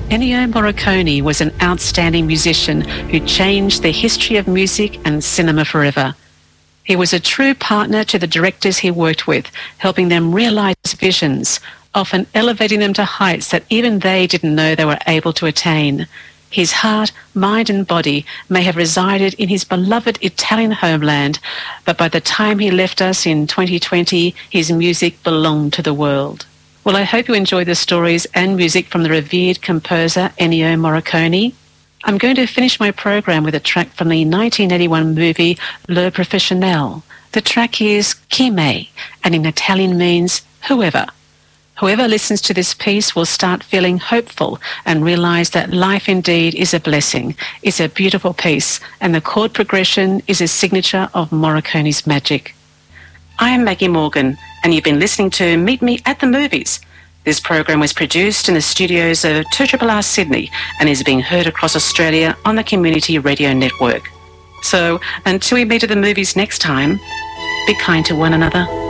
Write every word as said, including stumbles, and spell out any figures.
Ennio Morricone was an outstanding musician who changed the history of music and cinema forever. He was a true partner to the directors he worked with, helping them realise visions, often elevating them to heights that even they didn't know they were able to attain. His heart, mind and body may have resided in his beloved Italian homeland, but by the time he left us in twenty twenty, his music belonged to the world. Well, I hope you enjoy the stories and music from the revered composer Ennio Morricone. I'm going to finish my program with a track from the nineteen eighty-one movie Le Professionnel. The track is Chi me, and in Italian means whoever. Whoever listens to this piece will start feeling hopeful and realise that life indeed is a blessing. It's a beautiful piece, and the chord progression is a signature of Morricone's magic. I am Maggie Morgan, and you've been listening to Meet Me at the Movies. This program was produced in the studios of two R R R Sydney and is being heard across Australia on the Community Radio Network. So, until we meet at the movies next time, be kind to one another.